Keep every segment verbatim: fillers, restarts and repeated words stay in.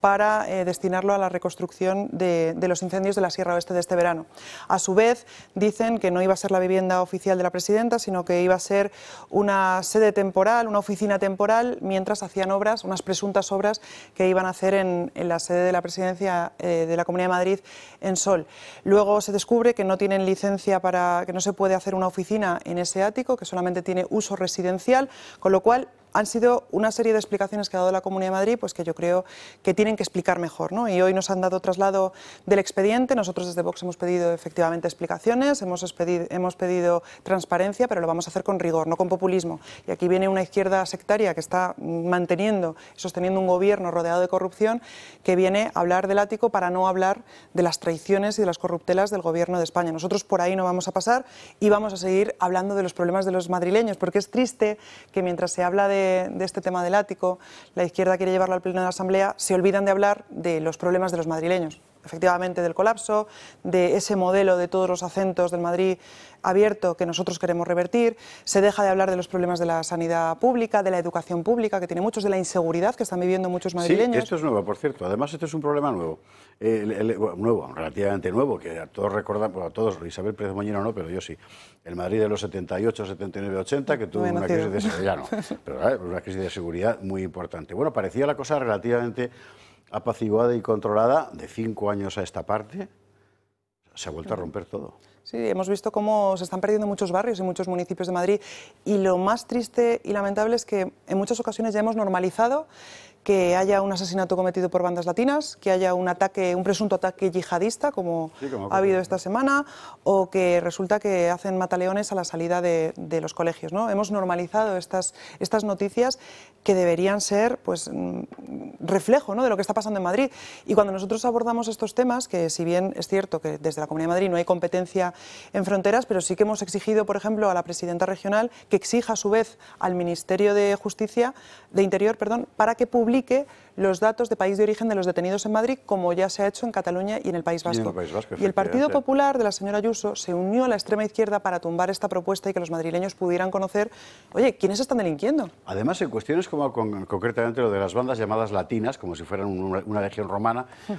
para eh, destinarlo a la reconstrucción de, de los incendios de la Sierra Oeste de este verano. A su vez, dicen que no iba a ser la vivienda oficial de la presidenta, sino que iba a ser una sede temporal, una oficina temporal, mientras hacían obras, unas presuntas obras que iban a hacer en, en la sede de la presidencia eh, de la Comunidad de Madrid, en Sol. Luego se descubre que no tienen licencia para, que no se puede hacer una oficina en ese ático, que solamente tiene uso residencial, con lo cual han sido una serie de explicaciones que ha dado la Comunidad de Madrid, pues que yo creo que tienen que explicar mejor, ¿no? Y hoy nos han dado traslado del expediente. Nosotros desde Vox hemos pedido efectivamente explicaciones, hemos pedido, hemos pedido transparencia, pero lo vamos a hacer con rigor, no con populismo. Y aquí viene una izquierda sectaria que está manteniendo y sosteniendo un gobierno rodeado de corrupción, que viene a hablar del ático para no hablar de las traiciones y de las corruptelas del gobierno de España. Nosotros por ahí no vamos a pasar y vamos a seguir hablando de los problemas de los madrileños, porque es triste que mientras se habla de de este tema del ático, la izquierda quiere llevarlo al pleno de la Asamblea, se olvidan de hablar de los problemas de los madrileños, efectivamente del colapso, de ese modelo de todos los acentos del Madrid abierto que nosotros queremos revertir. Se deja de hablar de los problemas de la sanidad pública, de la educación pública, que tiene muchos, de la inseguridad que están viviendo muchos madrileños. Sí, esto es nuevo, por cierto. Además, esto es un problema nuevo, eh, el, el, bueno, nuevo, relativamente nuevo, que a todos recordamos, bueno, a todos, Isabel Pérez Moñino no, pero yo sí. El Madrid de los setenta y ocho, setenta y nueve, ochenta, que tuvo no una crisis de seguridad, no, pero ¿eh? una crisis de seguridad muy importante. Bueno, parecía la cosa relativamente apaciguada y controlada. De cinco años a esta parte, se ha vuelto a romper todo. Sí, hemos visto cómo se están perdiendo muchos barrios y muchos municipios de Madrid, y lo más triste y lamentable es que en muchas ocasiones ya hemos normalizado que haya un asesinato cometido por bandas latinas, que haya un ataque, un presunto ataque yihadista, como, sí, como ha habido esta semana, o que resulta que hacen mataleones a la salida de, de los colegios, ¿no? Hemos normalizado estas, estas noticias que deberían ser, pues, reflejo, ¿no?, de lo que está pasando en Madrid. Y cuando nosotros abordamos estos temas, que si bien es cierto que desde la Comunidad de Madrid no hay competencia en fronteras, pero sí que hemos exigido, por ejemplo, a la presidenta regional que exija a su vez al Ministerio de Justicia, de Interior, perdón, para que publique los datos de país de origen de los detenidos en Madrid, como ya se ha hecho en Cataluña y en el País Vasco. Y, el, País Vasco, y el Partido Popular de la señora Ayuso se unió a la extrema izquierda para tumbar esta propuesta y que los madrileños pudieran conocer, oye, ¿quiénes están delinquiendo? Además, en cuestiones como con, concretamente lo de las bandas llamadas latinas, como si fueran una, una legión romana, eh,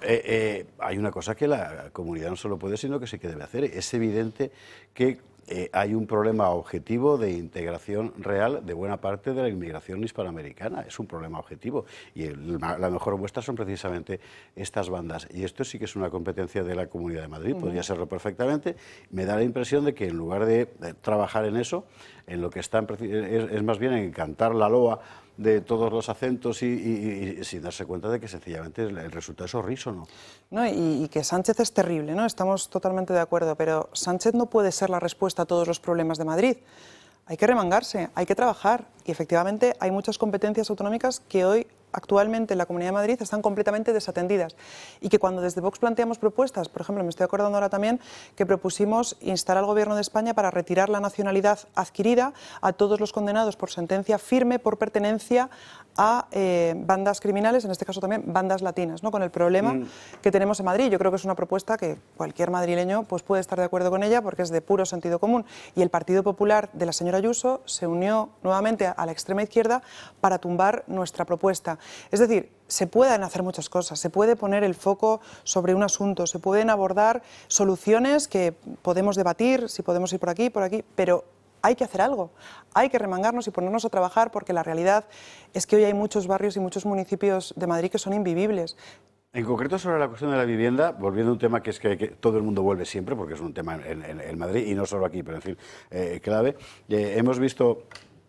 eh, hay una cosa que la comunidad no solo puede, sino que sí que debe hacer. Es evidente que Eh, hay un problema objetivo de integración real de buena parte de la inmigración hispanoamericana. Es un problema objetivo y el, la mejor muestra son precisamente estas bandas. Y esto sí que es una competencia de la Comunidad de Madrid, uh-huh. podría serlo perfectamente. Me da la impresión de que en lugar de, de trabajar en eso, en lo que están es, es más bien en cantar la loa de todos los acentos y, y, y sin darse cuenta de que sencillamente el resultado es horrísono. No, y, y que Sánchez es terrible, ¿no? Estamos totalmente de acuerdo, pero Sánchez no puede ser la respuesta a todos los problemas de Madrid. Hay que remangarse, hay que trabajar, y efectivamente hay muchas competencias autonómicas que hoy actualmente en la Comunidad de Madrid están completamente desatendidas, y que cuando desde Vox planteamos propuestas, por ejemplo, me estoy acordando ahora también que propusimos instar al Gobierno de España para retirar la nacionalidad adquirida a todos los condenados por sentencia firme por pertenencia a eh, bandas criminales, en este caso también bandas latinas, ¿no?, con el problema mm. que tenemos en Madrid. Yo creo que es una propuesta que cualquier madrileño pues, puede estar de acuerdo con ella, porque es de puro sentido común, y el Partido Popular de la señora Ayuso se unió nuevamente a la extrema izquierda para tumbar nuestra propuesta. Es decir, se pueden hacer muchas cosas, se puede poner el foco sobre un asunto, se pueden abordar soluciones que podemos debatir, si podemos ir por aquí, por aquí, pero hay que hacer algo, hay que remangarnos y ponernos a trabajar, porque la realidad es que hoy hay muchos barrios y muchos municipios de Madrid que son invivibles. En concreto, sobre la cuestión de la vivienda, volviendo a un tema que es que, que todo el mundo vuelve siempre, porque es un tema en, en, en Madrid y no solo aquí, pero en fin, eh, clave, eh, hemos visto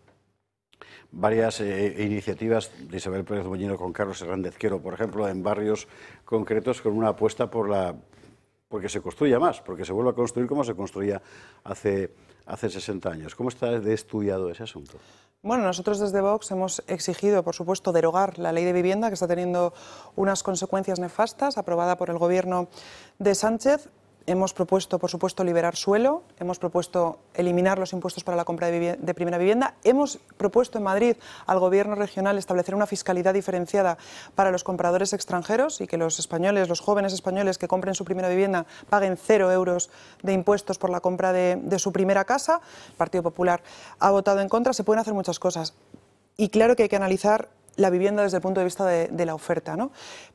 varias eh, iniciativas de Isabel Pérez Moñino con Carlos Hernández Quero, por ejemplo, en barrios concretos, con una apuesta por la porque se construya más, porque se vuelva a construir como se construía hace, hace sesenta años. ¿Cómo está de estudiado ese asunto? Bueno, nosotros desde Vox hemos exigido, por supuesto, derogar la ley de vivienda, que está teniendo unas consecuencias nefastas, aprobada por el Gobierno de Sánchez. Hemos propuesto, por supuesto, liberar suelo, hemos propuesto eliminar los impuestos para la compra de, de primera vivienda, hemos propuesto en Madrid al Gobierno regional establecer una fiscalidad diferenciada para los compradores extranjeros y que los españoles, los jóvenes españoles que compren su primera vivienda paguen cero euros de impuestos por la compra de, de su primera casa. El Partido Popular ha votado en contra. Se pueden hacer muchas cosas y claro que hay que analizar la vivienda desde el punto de vista de, de la oferta, ¿no?